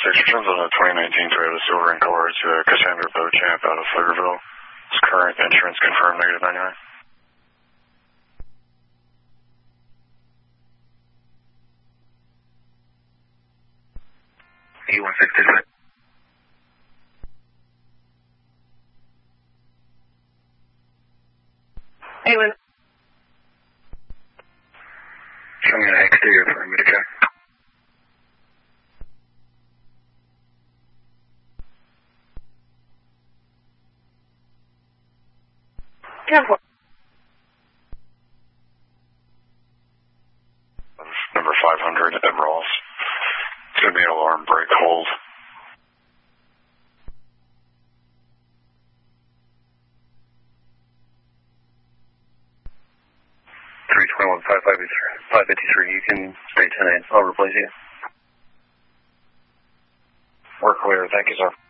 returns on a 2019 Toyota Silver in color to Cassandra Beauchamp out of Pflugerville. His current insurance confirmed negative 99. E1626. Anyone? Showing an exterior for me to check. Careful. Number 500 at Ross. It's going to be an alarm brake hold. $321, 553. You can stay 10-8. I'll replace you. We're clear. Thank you, sir.